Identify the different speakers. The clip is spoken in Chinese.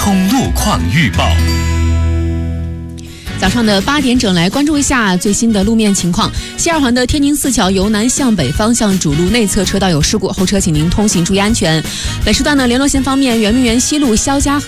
Speaker 1: 通路况预报。
Speaker 2: 早上的8点整，来关注一下最新的路面情况。西二环的天宁4桥由南向北方向主路内侧车道有事故，后车请您通行注意安全。本时段呢，联络线方面，圆明园西路肖家